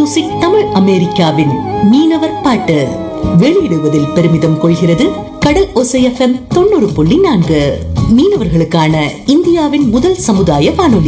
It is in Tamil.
மியூசிக் தமிழ் அமெரிக்காவின் மீனவர் பாட்டு வெளியிடுவதில் பெருமிதம் கொள்கிறது கடல் ஓசை FM 90.4. மீனவர்களுக்கான இந்தியாவின் முதல் சமுதாய வானொலி.